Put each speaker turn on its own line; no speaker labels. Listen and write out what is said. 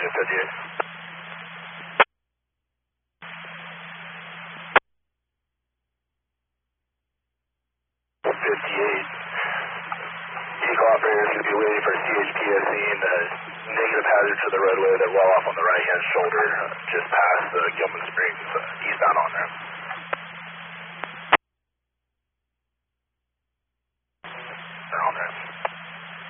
Union 58. 58. Vehicle operators should be waiting for CHPS scene. Negative hazard to the roadway. They're well off on the right-hand shoulder, just past Gilman Springs, eastbound on